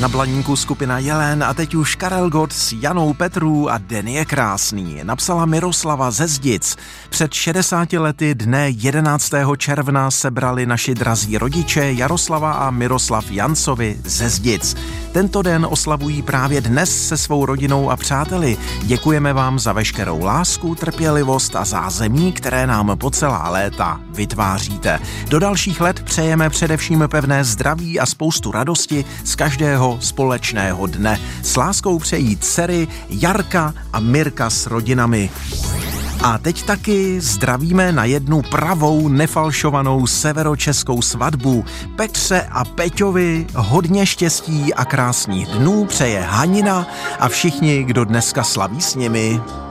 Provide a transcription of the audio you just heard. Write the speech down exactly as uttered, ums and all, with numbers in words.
Na Blaníku skupina Jelen a teď už Karel Gott s Janou Petrů a Den je krásný. Napsala Miroslava ze Zdic. Před šedesáti lety dne jedenáctého června sebrali naši drazí rodiče Jaroslava a Miroslav Jancovi ze Zdic. Tento den oslavují právě dnes se svou rodinou a přáteli. Děkujeme vám za veškerou lásku, trpělivost a zázemí, které nám po celá léta vytváříte. Do dalších let přejeme především pevné zdraví a spoustu radosti z každého společného dne. S láskou přejí dcery Jarka a Mirka s rodinami. A teď taky zdravíme na jednu pravou, nefalšovanou severočeskou svatbu. Petře a Peťovi hodně štěstí a krásných dnů přeje Hanina a všichni, kdo dneska slaví s nimi.